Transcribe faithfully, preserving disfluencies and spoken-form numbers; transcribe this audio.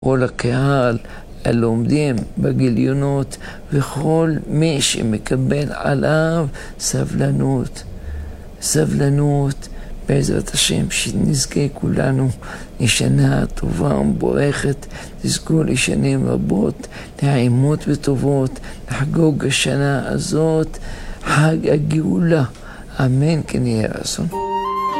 כל הקהל, הלומדים בגיליונות, וכל מי שמקבל עליו סבלנות. סבלנות, בעזרת השם, שנזכה כולנו לשנה טובה ומבורכת, תזכו לשנים רבות, נעימות וטובות, לחגוג השנה הזאת, חג הגאולה. אמן כן יהיה רצון.